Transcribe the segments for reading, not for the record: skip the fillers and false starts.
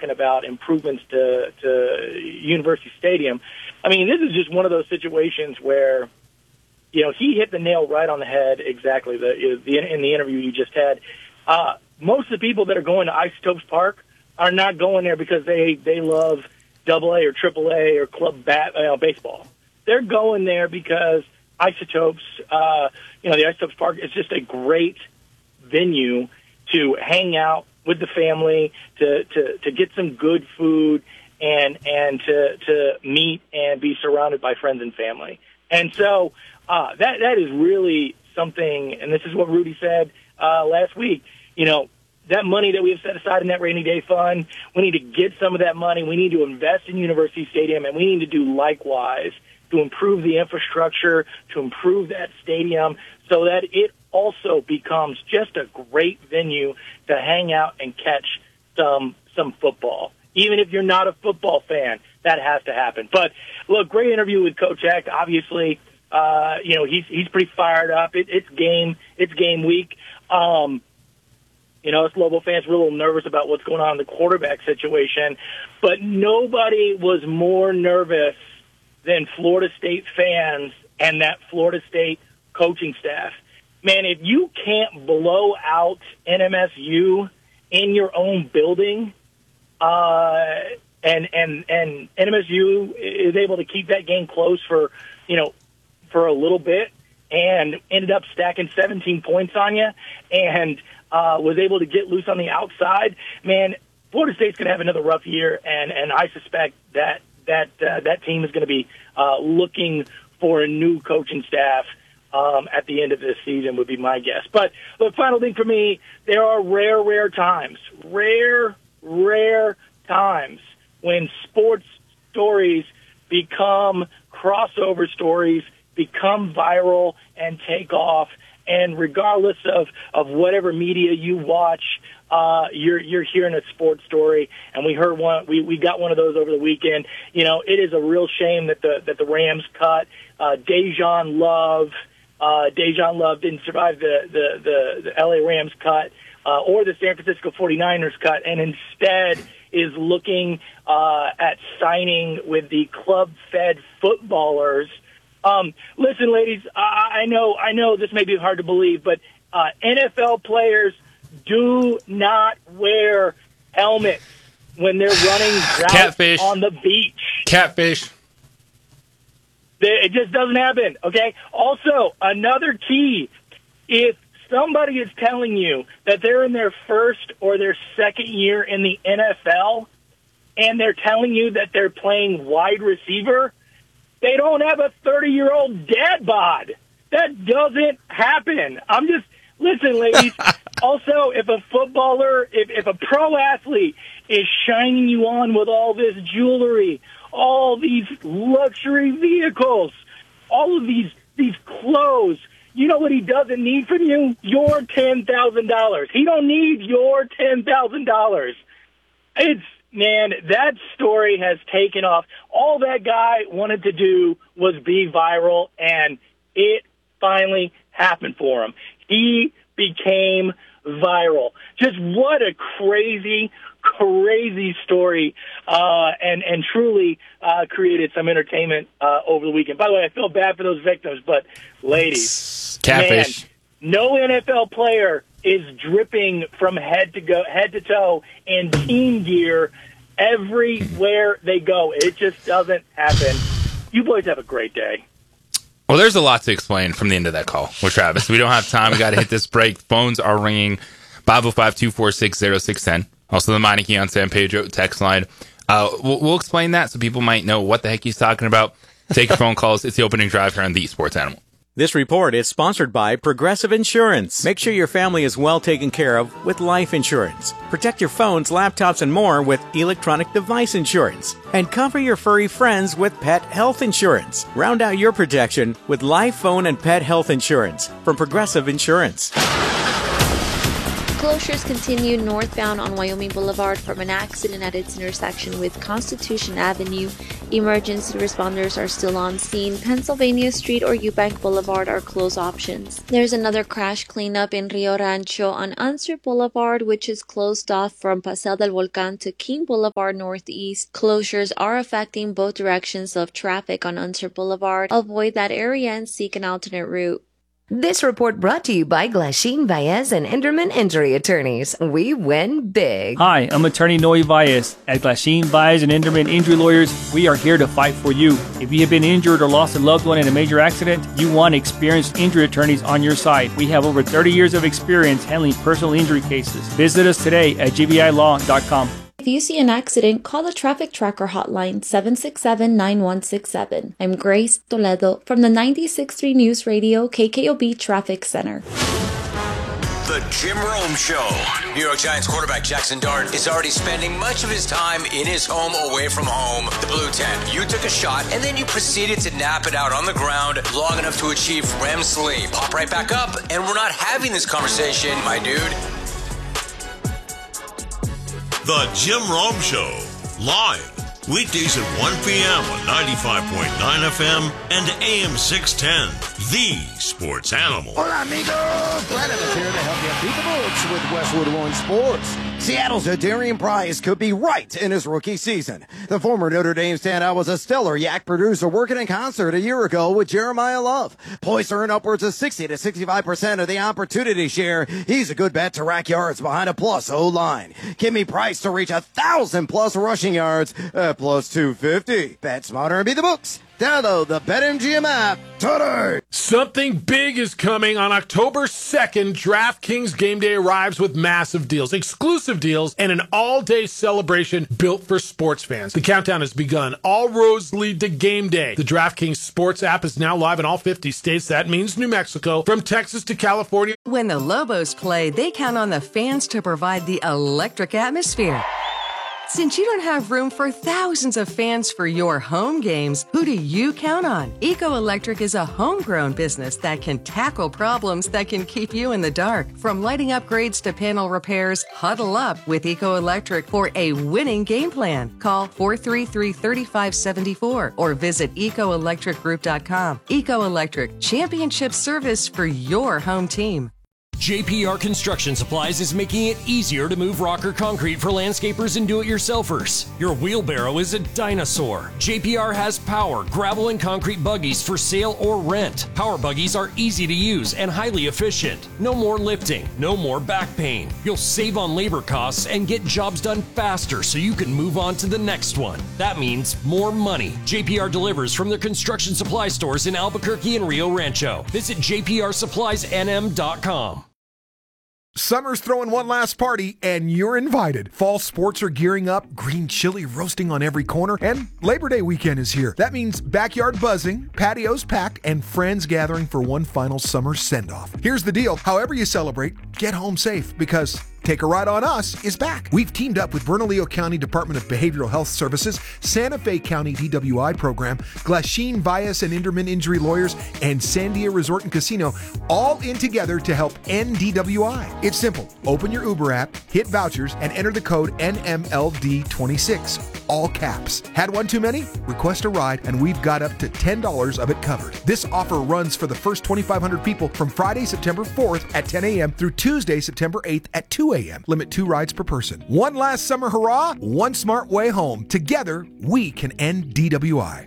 talking about improvements to University Stadium. I mean, this is just one of those situations where, he hit the nail right on the head exactly in the interview you just had. Most of the people that are going to Isotopes Park are not going there because they love AA or AAA or club baseball. They're going there because Isotopes, the Isotopes Park is just a great venue to hang out with the family, to get some good food, and to meet and be surrounded by friends and family. And so that is really something, and this is what Rudy said last week, that money that we have set aside in that rainy day fund, we need to get some of that money. We need to invest in University Stadium, and we need to do likewise to improve the infrastructure, to improve that stadium so that it also becomes just a great venue to hang out and catch some football. Even if you're not a football fan, that has to happen. But, look, great interview with Coach Eck. Obviously, he's pretty fired up. It's game week. Us Lobo fans were a little nervous about what's going on in the quarterback situation, but nobody was more nervous than Florida State fans and that Florida State coaching staff. Man, if you can't blow out NMSU in your own building, and NMSU is able to keep that game close for a little bit and ended up stacking 17 points on you and was able to get loose on the outside, man, Florida State's going to have another rough year, and I suspect that team is going to be looking for a new coaching staff at the end of this season would be my guess. But the final thing for me, there are rare times when sports stories become crossover stories, become viral, and take off. And regardless of whatever media you watch, you're hearing a sports story. And we heard one. We got one of those over the weekend. It is a real shame that the Rams cut Dejan Love. Dejan Love didn't survive the LA Rams cut or the San Francisco 49ers cut, and instead is looking at signing with the club-fed footballers. Listen, ladies, I know this may be hard to believe, but NFL players do not wear helmets when they're running routes on the beach. Catfish. It just doesn't happen, okay? Also, another key, if somebody is telling you that they're in their first or their second year in the NFL and they're telling you that they're playing wide receiver, they don't have a 30-year-old dad bod. That doesn't happen. Listen, ladies, also, if a footballer, if a pro athlete is shining you on with all this jewelry, all these luxury vehicles, all of these clothes, you know what he doesn't need from you? Your $10,000. He don't need your $10,000. Man, that story has taken off. All that guy wanted to do was be viral, and it finally happened for him. He became viral. Just what a crazy story, and truly created some entertainment over the weekend. By the way, I feel bad for those victims, but ladies, catfish. Man, no NFL player is dripping from head to toe in team gear everywhere they go. It just doesn't happen. You boys have a great day. Well, there's a lot to explain from the end of that call with Travis. We don't have time. We got to hit this break. Phones are ringing. 505-246-0610. Also the Meineke on San Pedro text line. We'll explain that so people might know what the heck he's talking about. Take your phone calls. It's the opening drive here on The Sports Animal. This report is sponsored by Progressive Insurance. Make sure your family is well taken care of with life insurance. Protect your phones, laptops, and more with electronic device insurance. And cover your furry friends with pet health insurance. Round out your protection with life, phone, and pet health insurance from Progressive Insurance. Closures continue northbound on Wyoming Boulevard from an accident at its intersection with Constitution Avenue. Emergency responders are still on scene. Pennsylvania Street or Eubank Boulevard are closed options. There's another crash cleanup in Rio Rancho on Unser Boulevard, which is closed off from Paseo del Volcán to King Boulevard Northeast. Closures are affecting both directions of traffic on Unser Boulevard. Avoid that area and seek an alternate route. This report brought to you by Glasheen Baez and Enderman Injury Attorneys. We win big. Hi, I'm attorney Noe Baez. At Glasheen Baez and Enderman Injury Lawyers, we are here to fight for you. If you have been injured or lost a loved one in a major accident, you want experienced injury attorneys on your side. We have over 30 years of experience handling personal injury cases. Visit us today at gbilaw.com. If you see an accident, call the Traffic Tracker hotline 767-9167. I'm Grace Toledo from the 96.3 News Radio KKOB Traffic Center. The Jim Rome Show. New York Giants quarterback Jackson Dart is already spending much of his time in his home away from home. The blue tent. You took a shot and then you proceeded to nap it out on the ground long enough to achieve REM sleep. Pop right back up and we're not having this conversation, my dude. The Jim Rome Show, live, weekdays at 1 p.m. on 95.9 FM and AM 610, the sports animal. Hola, amigos! Brandon is here to help you beat the books with Westwood One Sports. Seattle's Adarian Price could be right in his rookie season. The former Notre Dame standout was a stellar Yak producer working in concert a year ago with Jeremiah Love. Poised to earn upwards of 60 to 65% of the opportunity share. He's a good bet to rack yards behind a plus O-line. Give me Price to reach 1,000 plus rushing yards at plus 250. Bet smarter and beat the books. Download the BetMGM app today. Something big is coming on October 2nd. DraftKings Game Day arrives with massive deals, exclusive deals, and an all-day celebration built for sports fans. The countdown has begun. All roads lead to Game Day. The DraftKings Sports app is now live in all 50 states. That means New Mexico, from Texas to California. When the Lobos play, they count on the fans to provide the electric atmosphere. Since you don't have room for thousands of fans for your home games, who do you count on? Eco Electric is a homegrown business that can tackle problems that can keep you in the dark. From lighting upgrades to panel repairs, huddle up with Eco Electric for a winning game plan. Call 433-3574 or visit ecoelectricgroup.com. Eco Electric, championship service for your home team. JPR Construction Supplies is making it easier to move rock or concrete for landscapers and do-it-yourselfers. Your wheelbarrow is a dinosaur. JPR has power, gravel, and concrete buggies for sale or rent. Power buggies are easy to use and highly efficient. No more lifting, no more back pain. You'll save on labor costs and get jobs done faster so you can move on to the next one. That means more money. JPR delivers from their construction supply stores in Albuquerque and Rio Rancho. Visit jprsuppliesnm.com. Summer's throwing one last party, and you're invited. Fall sports are gearing up, green chili roasting on every corner, and Labor Day weekend is here. That means backyard buzzing, patios packed, and friends gathering for one final summer send-off. Here's the deal. However you celebrate, get home safe, because Take a Ride on Us is back. We've teamed up with Bernalillo County Department of Behavioral Health Services, Santa Fe County DWI Program, Glasheen Bias and Enderman Injury Lawyers, and Sandia Resort and Casino, all in together to help end DWI. It's simple. Open your Uber app, hit vouchers, and enter the code NMLD26. All caps. Had one too many? Request a ride, and we've got up to $10 of it covered. This offer runs for the first 2,500 people from Friday, September 4th at 10 a.m. through Tuesday, September 8th at 2 a.m. Limit 2 rides per person. One last summer hurrah, one smart way home. Together, we can end DWI.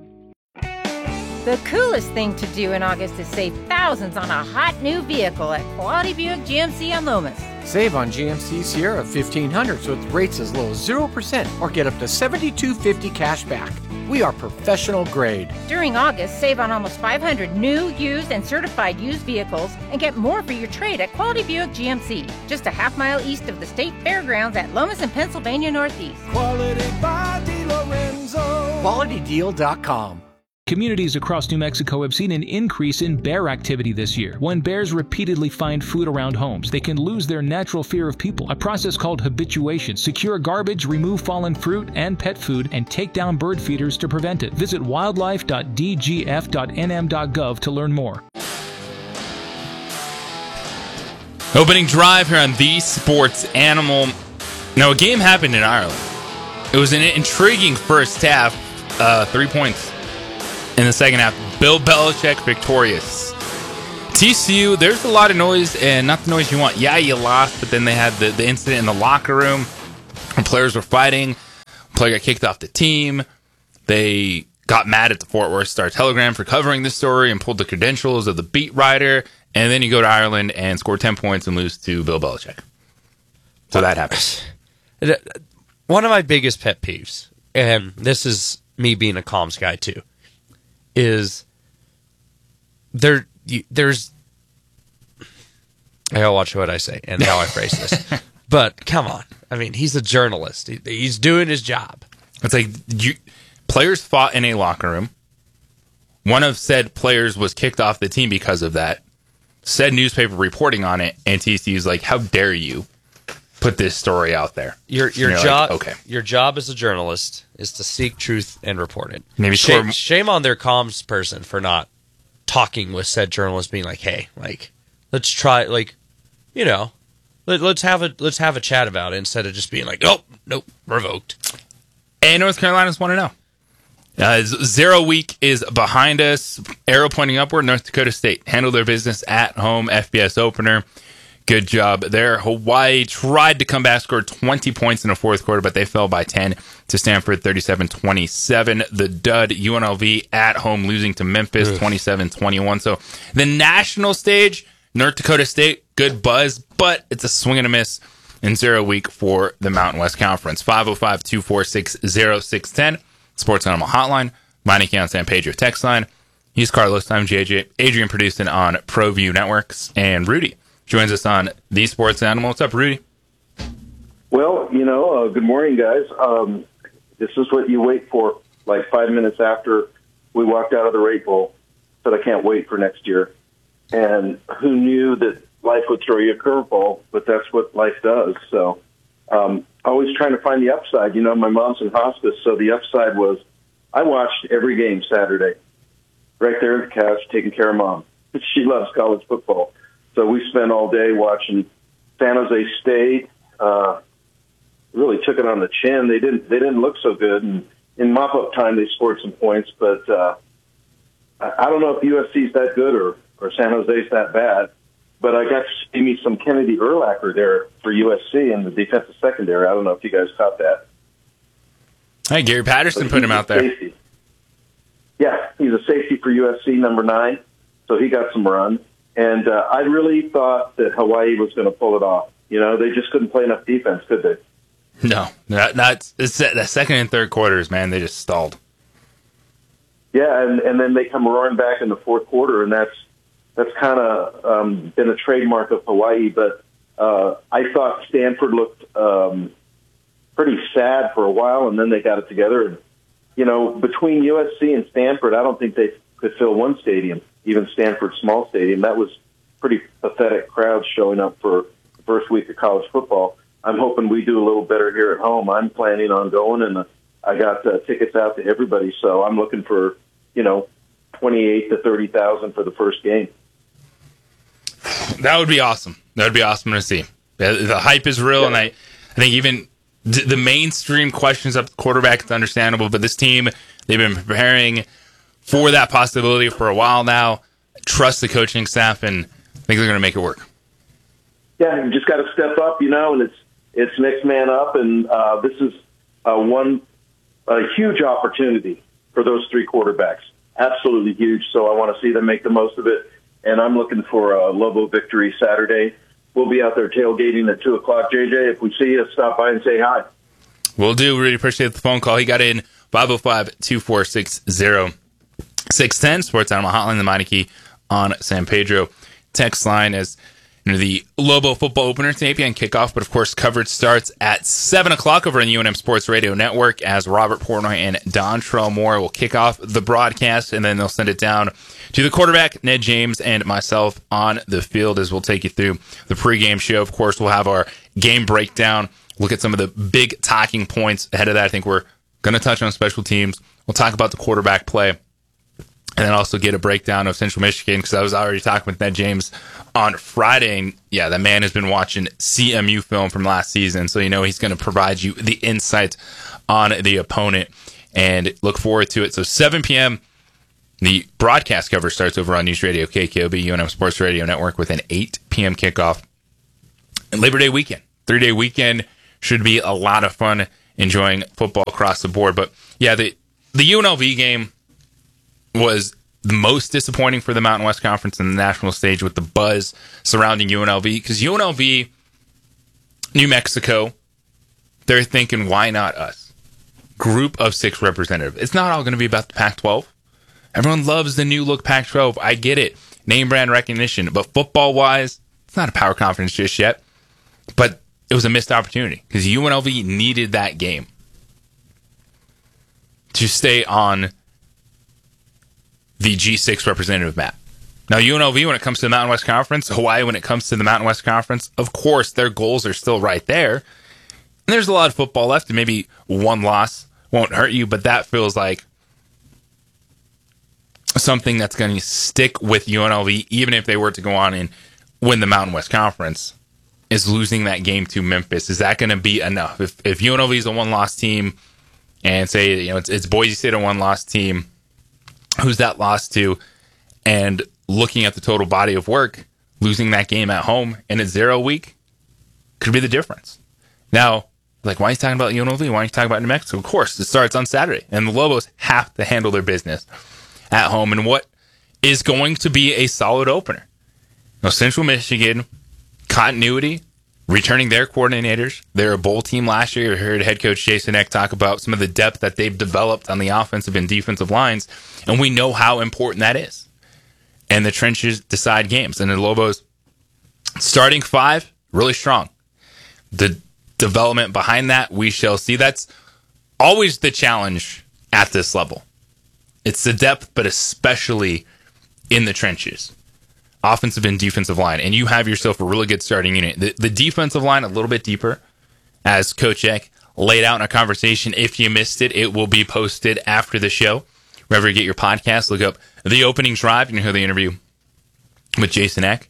The coolest thing to do in August is save thousands on a hot new vehicle at Quality Buick GMC on Lomas. Save on GMC Sierra 1500s with rates as low as 0% or get up to $7,250 cash back. We are professional grade. During August, save on almost 500 new, used, and certified used vehicles and get more for your trade at Quality Buick GMC, just a half mile east of the State Fairgrounds at Lomas and Pennsylvania Northeast. Quality by DiLorenzo. QualityDeal.com. Communities across New Mexico have seen an increase in bear activity this year. When bears repeatedly find food around homes, they can lose their natural fear of people. A process called habituation. Secure garbage, remove fallen fruit and pet food, and take down bird feeders to prevent it. Visit wildlife.dgf.nm.gov to learn more. Opening drive here on The Sports Animal. Now, a game happened in Ireland. It was an intriguing first half. 3 points in the second half. Bill Belichick victorious. TCU, there's a lot of noise, and not the noise you want. Yeah, you lost, but then they had the incident in the locker room where players were fighting. A player got kicked off the team. They got mad at the Fort Worth Star-Telegram for covering this story and pulled the credentials of the beat writer. And then you go to Ireland and score 10 points and lose to Bill Belichick. So that happens. One of my biggest pet peeves, and this is me being a comms guy too, is there's I gotta watch what I say and how I phrase this. But come on, I mean, he's a journalist. He's doing his job. It's like players fought in a locker room. One of said players was kicked off the team because of that. Said newspaper reporting on it, and TCU's like, "How dare you put this story out there?" Your job, like, okay. Your job as a journalist is to seek truth and report it. Maybe shame on their comms person for not talking with said journalist, being like, "Hey, like, let's try, like, you know, let's have a chat about it," instead of just being like, "Oh, nope, revoked." And North Carolina's 1-0. 0 week is behind us. Arrow pointing upward. North Dakota State handled their business at home. FBS opener. Good job there. Hawaii tried to come back, scored 20 points in the fourth quarter, but they fell by 10 to Stanford, 37-27. The dud, UNLV at home losing to Memphis, 27-21. So the national stage, North Dakota State, good buzz, but it's a swing and a miss in 0 week for the Mountain West Conference. 505-246-0610. Sports Animal Hotline, Meineke on San Pedro text line. He's Carlos. I'm JJ. Adrian producing on ProView Networks, and Rudy joins us on The Sports Animal. What's up, Rudy? Well, good morning, guys. This is what you wait for. Like 5 minutes after we walked out of the Rate Bowl, said I can't wait for next year. And who knew that life would throw you a curveball? But that's what life does. So. Always trying to find the upside. My mom's in hospice, so the upside was I watched every game Saturday, right there on the couch, taking care of Mom. She loves college football. So we spent all day watching San Jose State. Really took it on the chin. They didn't look so good. And in mop-up time, they scored some points. But I don't know if USC's that good or San Jose's that bad. But I got to see me some Kennedy Urlacher there for USC in the defensive secondary. I don't know if you guys caught that. Hey, Gary Patterson put him out there. Safety. Yeah, he's a safety for USC, number 9. So he got some run. And I really thought that Hawaii was going to pull it off. They just couldn't play enough defense, could they? No, not the second and third quarters, man. They just stalled. Yeah, and then they come roaring back in the fourth quarter, and that's kind of been a trademark of Hawaii, but I thought Stanford looked pretty sad for a while, and then they got it together. And, between USC and Stanford, I don't think they could fill one stadium, even Stanford's small stadium. That was pretty pathetic crowds showing up for the first week of college football. I'm hoping we do a little better here at home. I'm planning on going, and I got tickets out to everybody, so I'm looking for, 28 to 30,000 for the first game. That would be awesome. That would be awesome to see. The hype is real, and I think even the mainstream questions of quarterback is understandable, but this team, they've been preparing for that possibility for a while now. Trust the coaching staff, and I think they're going to make it work. Yeah, you just got to step up, and it's next man up, and this is a huge opportunity for those 3 quarterbacks. Absolutely huge, so I want to see them make the most of it. And I'm looking for a Lobo victory Saturday. We'll be out there tailgating at 2 o'clock. JJ, if we see you, stop by and say hi. Will do. Really appreciate the phone call. He got in 505-246-0610. Sports Animal Hotline, the Meineke on San Pedro text line as the Lobo football opener today on kickoff. But, of course, coverage starts at 7 o'clock over on the UNM Sports Radio Network as Robert Portnoy and Dontrell Moore will kick off the broadcast, and then they'll send it down to the quarterback, Ned James, and myself on the field as we'll take you through the pregame show. Of course, we'll have our game breakdown, look at some of the big talking points ahead of that. I think we're going to touch on special teams. We'll talk about the quarterback play. and then also get a breakdown of Central Michigan, because I was already talking with Ned James on Friday. And yeah, that man has been watching CMU film from last season, so he's going to provide you the insight on the opponent, and look forward to it. So 7 p.m., the broadcast coverage starts over on News Radio KKOB, UNM Sports Radio Network, with an 8 p.m. kickoff. And Labor Day weekend, 3-day weekend, should be a lot of fun enjoying football across the board. But yeah, the UNLV game was the most disappointing for the Mountain West Conference in the national stage, with the buzz surrounding UNLV, because UNLV, New Mexico, they're thinking, why not us? Group of 6 representatives. It's not all going to be about the Pac-12. Everyone loves the new look Pac-12. I get it. Name brand recognition. But football-wise, it's not a power conference just yet. But it was a missed opportunity, because UNLV needed that game to stay on the G6 representative map. Now, UNLV, when it comes to the Mountain West Conference, Hawaii, when it comes to the Mountain West Conference, of course, their goals are still right there. And there's a lot of football left, and maybe one loss won't hurt you, but that feels like something that's going to stick with UNLV, even if they were to go on and win the Mountain West Conference, is losing that game to Memphis. Is that going to be enough? If UNLV is a one-loss team, and say it's Boise State, a one-loss team, who's that loss to? And looking at the total body of work, losing that game at home in a 0 week could be the difference. Now, why are you talking about UNLV? Why are you talking about New Mexico? Of course, it starts on Saturday, and the Lobos have to handle their business at home in what is going to be a solid opener. Now, Central Michigan, continuity, returning their coordinators. They're a bowl team last year. You heard head coach Jason Eck talk about some of the depth that they've developed on the offensive and defensive lines, and we know how important that is. And the trenches decide games. And the Lobos, starting 5, really strong. The development behind that, we shall see. That's always the challenge at this level. It's the depth, but especially in the trenches, offensive and defensive line. And you have yourself a really good starting unit. The defensive line a little bit deeper, as Coach Eck laid out in a conversation. If you missed it, it will be posted after the show. Wherever you get your podcast, look up The Opening Drive. You can hear the interview with Jason Eck.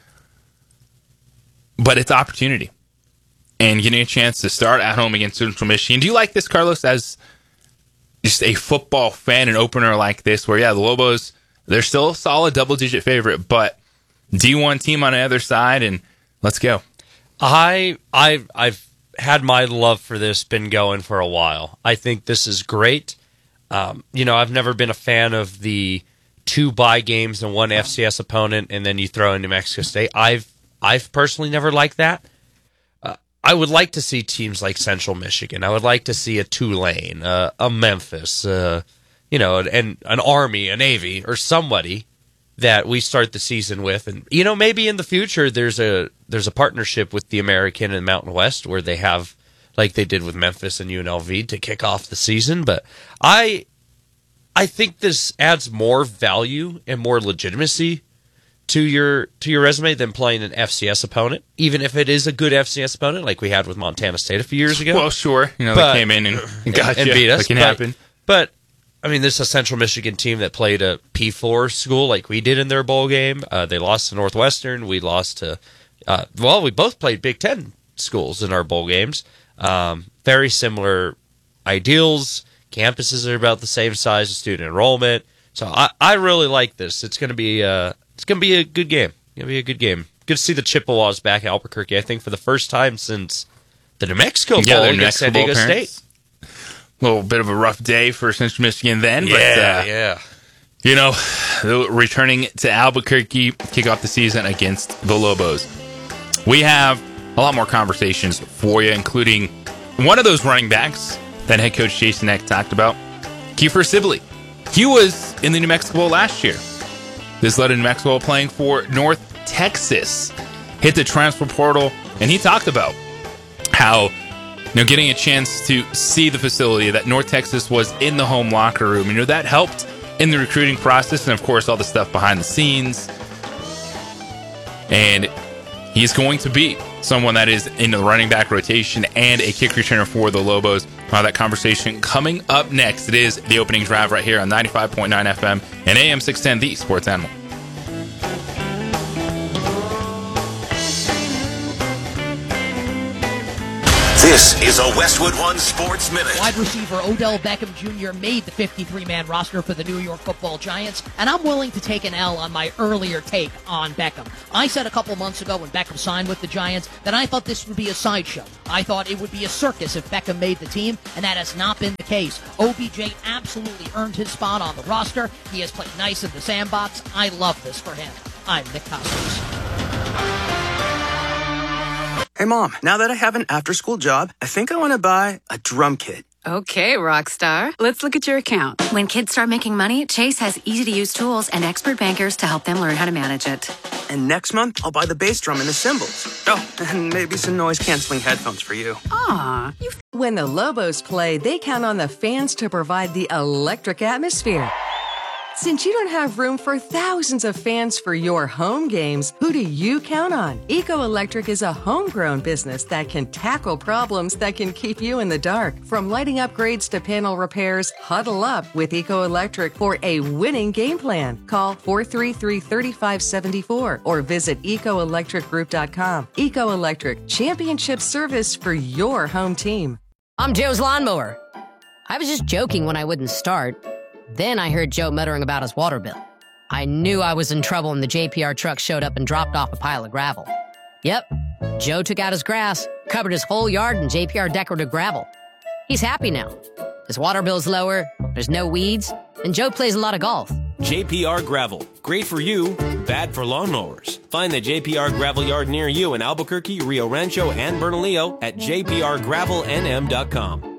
But it's opportunity. And getting a chance to start at home against Central Michigan. Do you like this, Carlos, as just a football fan, an opener like this, where, yeah, the Lobos, they're still a solid double-digit favorite, but D1 team on the other side, and let's go. I've had my love for this been going for a while. I think this is great. I've never been a fan of the 2 bye games and 1 FCS opponent, and then you throw in New Mexico State. I've personally never liked that. I would like to see teams like Central Michigan. I would like to see a Tulane, a Memphis, and an Army, a Navy, or somebody that we start the season with. And maybe in the future there's a partnership with the American and Mountain West where they have, like they did with Memphis and UNLV, to kick off the season. But I think this adds more value and more legitimacy to your resume than playing an FCS opponent, even if it is a good FCS opponent, like we had with Montana State a few years ago. Well, sure, they came in and got and you. beat us. It can happen. But I mean, this is a Central Michigan team that played a P4 school like we did in their bowl game. They lost to Northwestern. We lost to we both played Big Ten schools in our bowl games. Very similar ideals. Campuses are about the same size of student enrollment. So I really like this. It's going to be a good game. It's going to be a good game. Good to see the Chippewas back at Albuquerque, I think, for the first time since the New Mexico Bowl against San Diego State. A little bit of a rough day for Central Michigan then. Yeah. Returning to Albuquerque, kick off the season against the Lobos. We have a lot more conversations for you, including one of those running backs that head coach Jason Eck talked about, Kiefer Sibley. He was in the New Mexico Bowl last year. This led to New Mexico playing for North Texas. Hit the transfer portal, and he talked about how getting a chance to see the facility, that North Texas was in the home locker room. That helped in the recruiting process, and of course all the stuff behind the scenes. And he's going to be someone that is in the running back rotation and a kick returner for the Lobos. That conversation coming up next. It is the opening drive right here on 95.9 FM and AM 610, the Sports Animal. This is a Westwood One Sports Minute. Wide receiver Odell Beckham Jr. made the 53-man roster for the New York Football Giants, and I'm willing to take an L on my earlier take on Beckham. I said a couple months ago when Beckham signed with the Giants that I thought this would be a sideshow. I thought it would be a circus if Beckham made the team, and that has not been the case. OBJ absolutely earned his spot on the roster. He has played nice in the sandbox. I love this for him. I'm Nick Costos. Hey, Mom, now that I have an after-school job, I think I want to buy a drum kit. Okay, Rockstar. Let's look at your account. When kids start making money, Chase has easy-to-use tools and expert bankers to help them learn how to manage it. And next month, I'll buy the bass drum and the cymbals. Oh, and maybe some noise-canceling headphones for you. Aw. When the Lobos play, they count on the fans to provide the electric atmosphere. Since you don't have room for thousands of fans for your home games, who do you count on? Eco Electric is a homegrown business that can tackle problems that can keep you in the dark. From lighting upgrades to panel repairs, huddle up with Eco Electric for a winning game plan. Call 433-3574 or visit ecoelectricgroup.com. Eco Electric, championship service for your home team. I'm Joe's lawnmower. I was just joking when I wouldn't start. Then I heard Joe muttering about his water bill. I knew I was in trouble when the JPR truck showed up and dropped off a pile of gravel. Yep, Joe took out his grass, covered his whole yard in JPR decorative gravel. He's happy now. His water bill's lower, there's no weeds, and Joe plays a lot of golf. JPR Gravel. Great for you, bad for lawnmowers. Find the JPR Gravel yard near you in Albuquerque, Rio Rancho, and Bernalillo at jprgravelnm.com.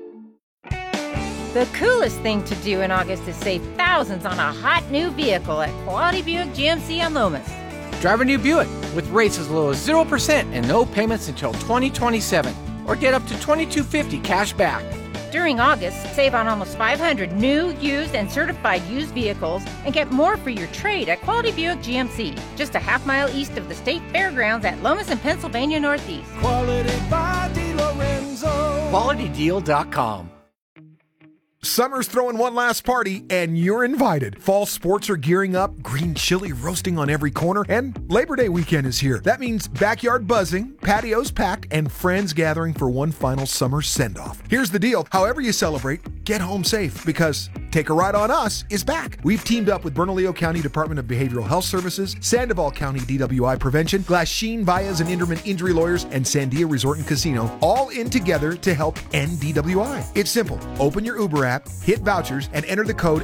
The coolest thing to do in August is save thousands on a hot new vehicle at Quality Buick GMC on Lomas. Drive a new Buick with rates as low as 0% and no payments until 2027. Or get up to $2,250 cash back. During August, save on almost 500 new, used, and certified used vehicles and get more for your trade at Quality Buick GMC, just a half-mile east of the State Fairgrounds at Lomas and Pennsylvania Northeast. Quality by DiLorenzo. QualityDeal.com. Summer's throwing one last party, and you're invited. Fall sports are gearing up, green chili roasting on every corner, and Labor Day weekend is here. That means backyard buzzing, patios packed, and friends gathering for one final summer send-off. Here's the deal. However you celebrate, get home safe, because Take a Ride on Us is back. We've teamed up with Bernalillo County Department of Behavioral Health Services, Sandoval County DWI Prevention, Glasheen, Baez, and Inderman Injury Lawyers, and Sandia Resort and Casino, all in together to help end DWI. It's simple. Open your Uber app, hit vouchers, and enter the code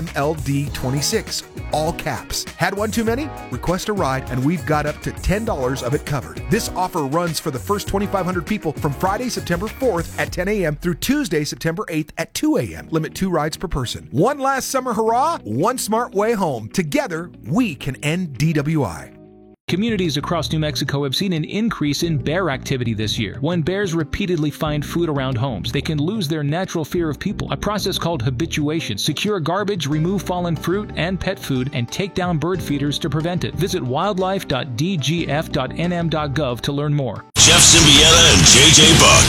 NMLD26, all caps. Had one too many? Request a ride, and we've got up to $10 of it covered. This offer runs for the first 2,500 people from Friday, September 4th at 10 a.m. through Tuesday, September 8th at 2 a.m. Limit 2 rides per person. One last summer hurrah, one smart way home. Together, we can end DWI. Communities across New Mexico have seen an increase in bear activity this year. When bears repeatedly find food around homes, they can lose their natural fear of people. A process called habituation. Secure garbage, remove fallen fruit and pet food, and take down bird feeders to prevent it. Visit wildlife.dgf.nm.gov to learn more. Jeff Symbieta and JJ Buck.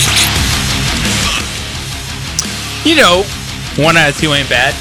You know, 1 out of 2 ain't bad.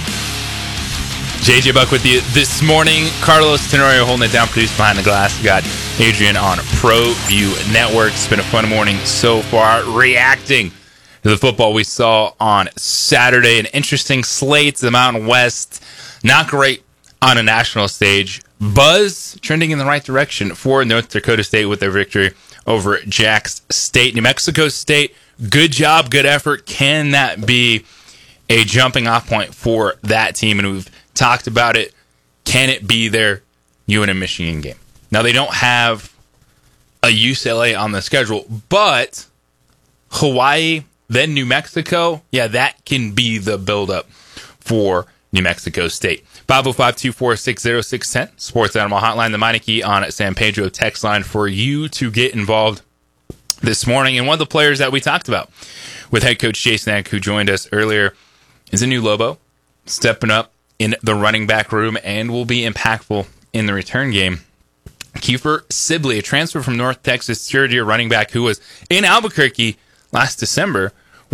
JJ Buck with you this morning. Carlos Tenorio holding it down, produced behind the glass. We got Adrian on ProView Network. It's been a fun morning so far, reacting to the football we saw on Saturday. An interesting slate to the Mountain West. Not great on a national stage. Buzz trending in the right direction for North Dakota State with their victory over Jax State. New Mexico State, good job, good effort. Can that be a jumping off point for that team? And we've talked about it. Can it be their UNM Michigan game? Now, they don't have a UCLA on the schedule, but Hawaii, then New Mexico, yeah, that can be the buildup for New Mexico State. 505-246-0610, Sports Animal Hotline, the Meineke on San Pedro text line for you to get involved this morning. And one of the players that we talked about with head coach Jason Eck, who joined us earlier, is a new Lobo, stepping up in the running back room and will be impactful in the return game. Kiefer Sibley, a transfer from North Texas, third-year running back who was in Albuquerque last December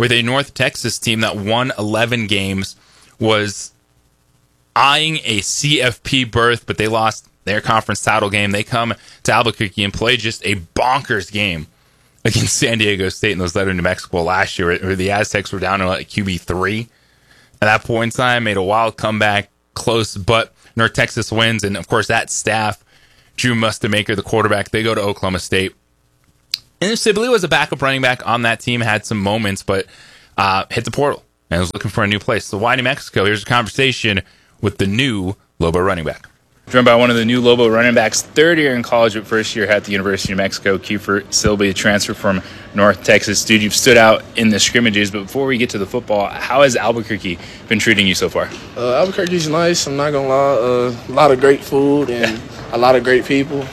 with a North Texas team that won 11 games, was eyeing a CFP berth, but they lost their conference title game. They come to Albuquerque and play just a bonkers game against San Diego State in those Letter New Mexico last year, where the Aztecs were down to like QB3 at that point in time, made a wild comeback, close, but North Texas wins. And of course, that staff, Drew Mustamaker, the quarterback, they go to Oklahoma State. And Sibley was a backup running back on that team, had some moments, but hit the portal and was looking for a new place. So why New Mexico? Here's a conversation with the new Lobo running back. Joined by one of the new Lobo running backs, third year in college, but first year at the University of New Mexico, Kiefer Sibley, a transfer from North Texas. Dude, you've stood out in the scrimmages, but before we get to the football, how has Albuquerque been treating you so far? Albuquerque's nice, I'm not going to lie. A lot of great food and a lot of great people.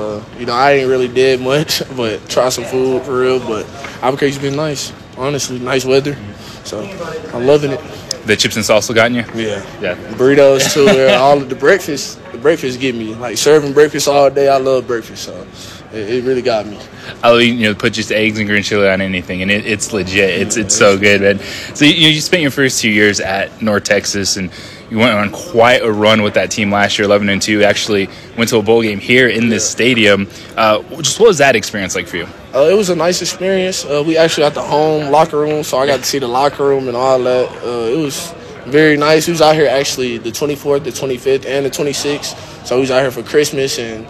I ain't really did much, but try some food for real. But Albuquerque's been nice, honestly, nice weather. So I'm loving it. The chips and salsa gotten you? Yeah. Yeah. Burritos too. All of the breakfast get me. Like serving breakfast all day, I love breakfast. So it really got me. I'll put just eggs and green chili on anything, and it's legit. It's so good, man. So you spent your first 2 years at North Texas, and you went on quite a run with that team last year, 11-2. Actually went to a bowl game here in this stadium. Just what was that experience like for you? It was a nice experience. We actually got the home locker room, so I got to see the locker room and all that. It was very nice. We was out here actually the 24th, the 25th, and the 26th. So we was out here for Christmas, and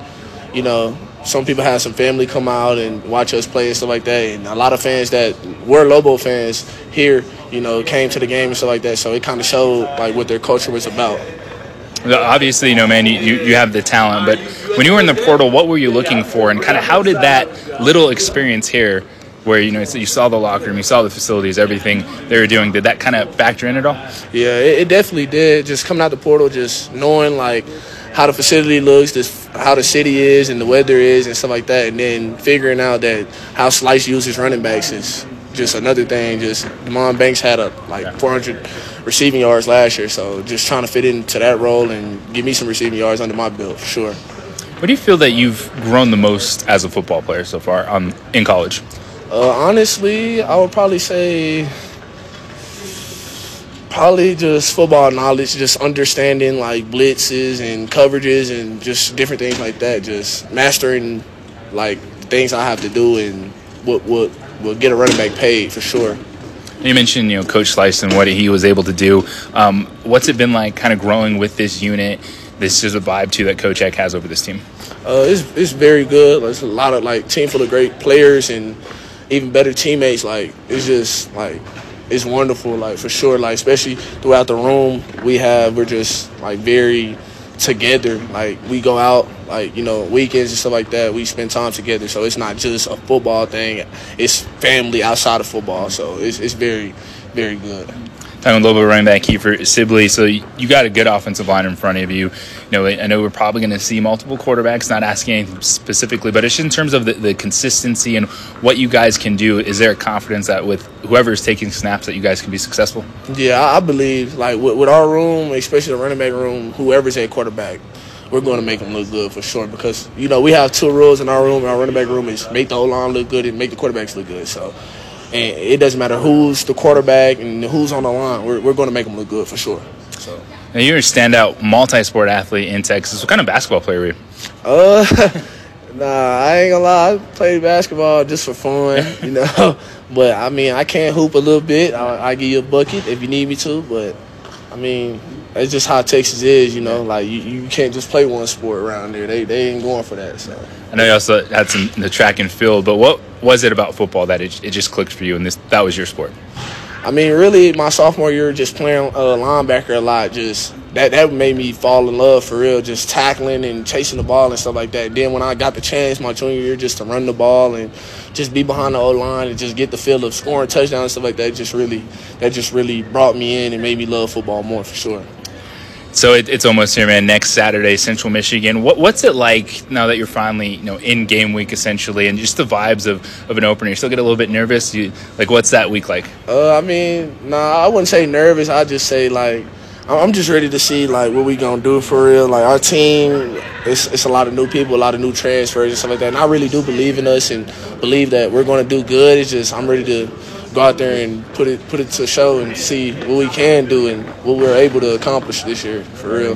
some people had some family come out and watch us play and stuff like that. And a lot of fans that were Lobo fans here, came to the game and stuff like that. So it kind of showed like what their culture was about. Obviously, man, you have the talent, but when you were in the portal, what were you looking for, and kind of how did that little experience here, where you saw the locker room, you saw the facilities, everything they were doing, did that kind of factor in at all? Yeah, it definitely did. Just coming out the portal, just knowing like how the facility looks, how the city is, and the weather is, and stuff like that, and then figuring out that how Slice uses running backs is just another thing. Just Demond Banks had 400 receiving yards last year, so just trying to fit into that role and give me some receiving yards under my belt for sure. What do you feel that you've grown the most as a football player so far in college? Honestly, I would probably say just football knowledge, just understanding like blitzes and coverages and just different things like that. Just mastering like things I have to do and what will get a running back paid for sure. You mentioned, Coach Slice and what he was able to do. What's it been like kind of growing with this unit? This is a vibe, too, that Coach Eck has over this team. It's very good. It's a lot of, team full of great players and even better teammates. It's just, it's wonderful, for sure. Especially throughout the room we're just, very together. We go out, weekends and stuff like that. We spend time together. So it's not just a football thing. It's family outside of football. So it's very, very good. Talking Lobo running back Kiefer Sibley. So you got a good offensive line in front of you. I know we're probably going to see multiple quarterbacks, not asking anything specifically, but it's just in terms of the consistency and what you guys can do. Is there a confidence that with whoever is taking snaps that you guys can be successful? Yeah, I believe, with our room, especially the running back room, whoever's at quarterback, we're going to make them look good for sure because, we have two rules in our room. Our running back room is make the O-line look good and make the quarterbacks look good. So, and it doesn't matter who's the quarterback and who's on the line. We're going to make them look good for sure. So. Now you're a standout multi-sport athlete in Texas. What kind of basketball player were you? Nah, I ain't gonna lie. I played basketball just for fun, But, I can hoop a little bit. I'll give you a bucket if you need me to. But, that's just how Texas is, you can't just play one sport around there. They ain't going for that. So I know you also had the track and field, but what was it about football that it just clicked for you and that was your sport? Really, my sophomore year, just playing linebacker a lot, just that made me fall in love for real, just tackling and chasing the ball and stuff like that. Then when I got the chance my junior year just to run the ball and just be behind the O-line and just get the feel of scoring touchdowns and stuff like that, just really brought me in and made me love football more for sure. So it's almost here, man. Next Saturday, Central Michigan. What's it like now that you're finally, in game week essentially, and just the vibes of an opener? You still get a little bit nervous? What's that week like? I wouldn't say nervous. I'd just say I'm just ready to see what we gonna do for real. Our team, it's a lot of new people, a lot of new transfers and stuff like that. And I really do believe in us and believe that we're gonna do good. It's just I'm ready to go out there and put it to show and see what we can do and what we're able to accomplish this year, for real.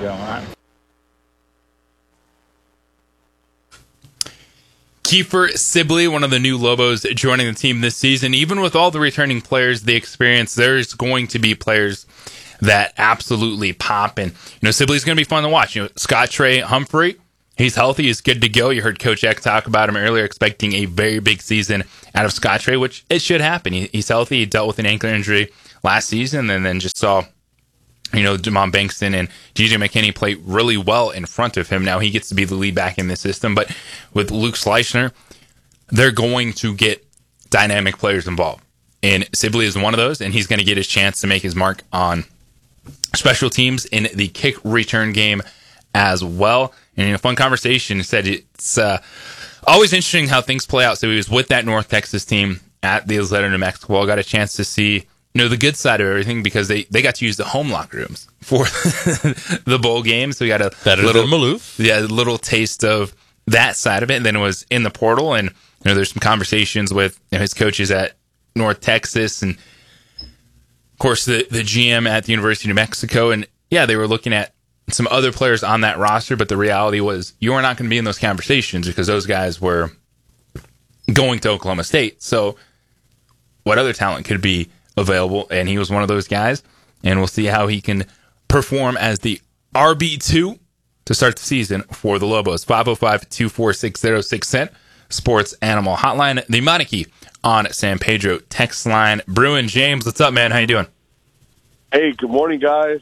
Kiefer Sibley, one of the new Lobos joining the team this season. Even with all the returning players, the experience, there's going to be players that absolutely pop. And, Sibley's going to be fun to watch. Scott Trey Humphrey, he's healthy. He's good to go. You heard Coach Eck talk about him earlier, expecting a very big season out of Scott Trey, which it should happen. He's healthy. He dealt with an ankle injury last season and then just saw, Jamon Bankston and DJ McKinney play really well in front of him. Now he gets to be the lead back in the system. But with Luke Schleichner, they're going to get dynamic players involved. And Sibley is one of those, and he's going to get his chance to make his mark on special teams in the kick return game as well. And in a fun conversation, he said it's always interesting how things play out. So he was with that North Texas team at the Isleta, New Mexico. Got a chance to see the good side of everything because they got to use the home locker rooms for the bowl game. So we got a little taste of that side of it. And then it was in the portal, and there's some conversations with his coaches at North Texas, and of course the GM at the University of New Mexico. And yeah, they were looking at some other players on that roster, but the reality was you were not going to be in those conversations because those guys were going to Oklahoma State. So what other talent could be available? And he was one of those guys, and we'll see how he can perform as the RB2 to start the season for the Lobos. 505-246-0610, Sports Animal Hotline. The Monarchy on San Pedro text line. Bruin James, what's up, man? How you doing? Hey, good morning, guys.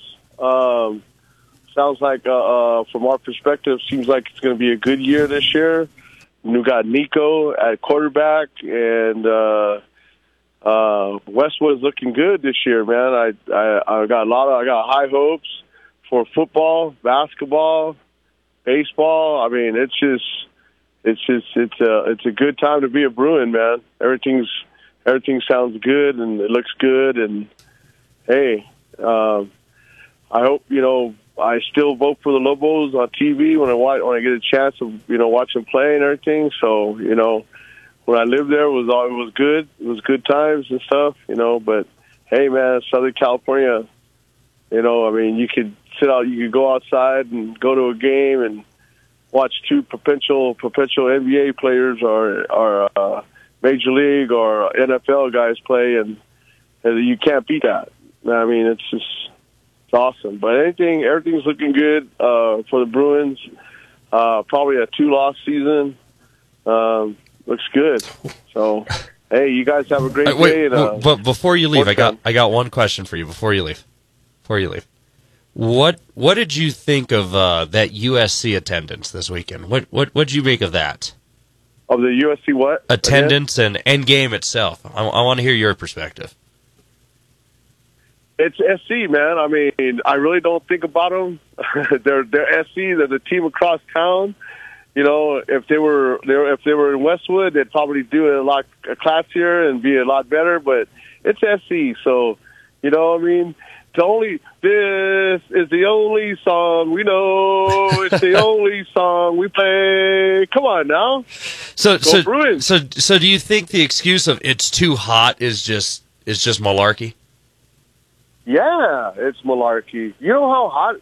Sounds like, from our perspective, seems like it's going to be a good year this year. We got Nico at quarterback, and Westwood's looking good this year, man. I got high hopes for football, basketball, baseball. I mean, it's a good time to be a Bruin, man. Everything sounds good and it looks good, and hey, I hope I still vote for the Lobos on TV when I get a chance to watch them play and everything. So when I lived there, it was good. It was good times and stuff, But hey, man, Southern California, I mean, you could go outside and go to a game and watch two potential NBA players or Major League or NFL guys play, and you can't beat that. I mean, it's awesome. But everything's looking good for the Bruins. Probably a 2-loss season. Looks good. So, hey, you guys have a great day. But before you leave, I got one question for you. Before you leave, what did you think of that USC attendance this weekend? What did you make of that? Of the USC what? Attendance and end game itself. I want to hear your perspective. It's SC, man. I mean, I really don't think about them. They're SC. They're the team across town. If they were in Westwood, they'd probably do it a lot classier and be a lot better. But it's SC, so I mean. This is the only song we know. It's the only song we play. Come on now. So do you think the excuse of it's too hot is just malarkey? Yeah, it's malarkey. You know how hot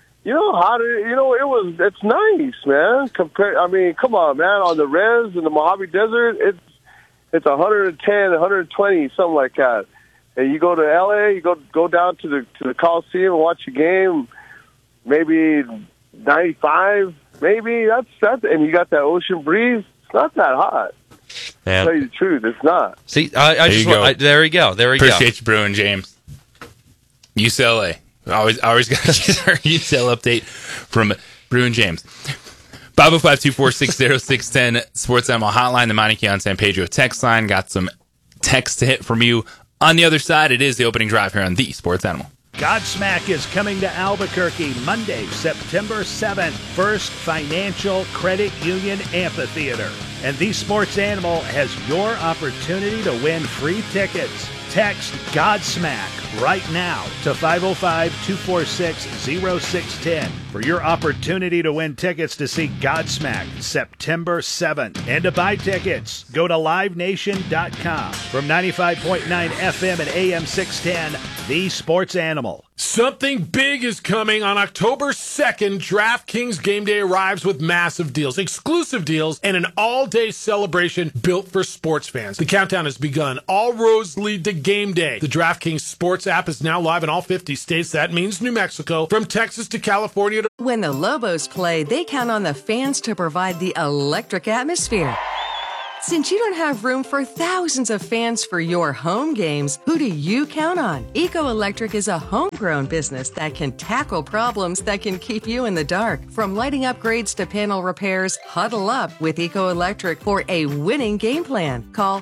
it's nice, man. I mean, come on, man. On the res in the Mojave Desert, it's 110, 120, something like that. And you go to LA, you go down to the Coliseum and watch a game, maybe 95, maybe that's and you got that ocean breeze. It's not that hot. Man. To tell you the truth, it's not. See, there we go. Appreciate you, Bruin James. UCLA. Always got to get our UCLA update from Bruin James. 505-246-0610, Sports Animal Hotline, the Monarchy on San Pedro text line. Got some text to hit from you. On the other side, it is the opening drive here on the Sports Animal. Godsmack is coming to Albuquerque Monday, September 7th. First Financial Credit Union Amphitheater. And the Sports Animal has your opportunity to win free tickets. Text Godsmack right now to 505-246-0610 for your opportunity to win tickets to see Godsmack September 7th. And to buy tickets, go to livenation.com. From 95.9 FM and AM 610, The Sports Animal. Something big is coming on October 2nd. DraftKings Game Day arrives with massive deals, exclusive deals, and an all-day celebration built for sports fans. The countdown has begun. All roads lead to Game Day. The DraftKings Sports app is now live in all 50 states. That means New Mexico, from Texas to California. When the Lobos play, they count on the fans to provide the electric atmosphere. Since you don't have room for thousands of fans for your home games, who do you count on? Eco Electric is a homegrown business that can tackle problems that can keep you in the dark. From lighting upgrades to panel repairs, huddle up with Eco Electric for a winning game plan. Call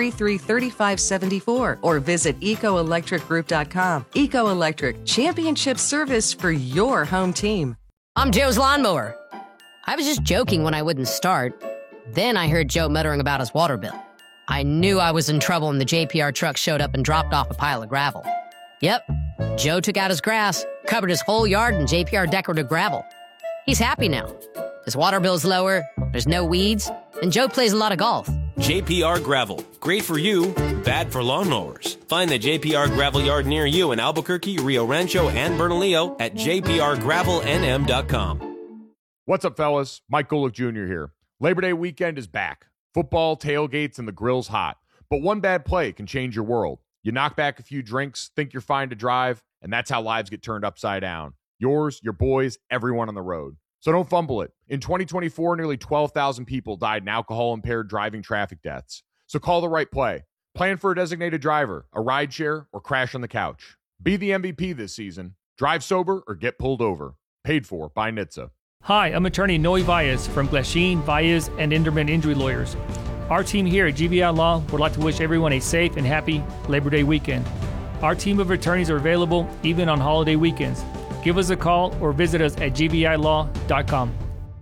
433-3574 or visit ecoelectricgroup.com. Eco Electric, championship service for your home team. I'm Joe's lawnmower. I was just joking when I wouldn't start. Then I heard Joe muttering about his water bill. I knew I was in trouble when the JPR truck showed up and dropped off a pile of gravel. Yep, Joe took out his grass, covered his whole yard in JPR decorative gravel. He's happy now. His water bill's lower, there's no weeds, and Joe plays a lot of golf. JPR Gravel. Great for you, bad for lawnmowers. Find the JPR Gravel Yard near you in Albuquerque, Rio Rancho, and Bernalillo at jprgravelnm.com. What's up, fellas? Mike Golick Jr. here. Labor Day weekend is back. Football, tailgates, and the grill's hot. But one bad play can change your world. You knock back a few drinks, think you're fine to drive, and that's how lives get turned upside down. Yours, your boys, everyone on the road. So don't fumble it. In 2024, nearly 12,000 people died in alcohol-impaired driving traffic deaths. So call the right play. Plan for a designated driver, a rideshare, or crash on the couch. Be the MVP this season. Drive sober or get pulled over. Paid for by NHTSA. Hi, I'm attorney Noe Valles from Glasheen, Valles, and Inderman Injury Lawyers. Our team here at GVI Law would like to wish everyone a safe and happy Labor Day weekend. Our team of attorneys are available even on holiday weekends. Give us a call or visit us at gvilaw.com.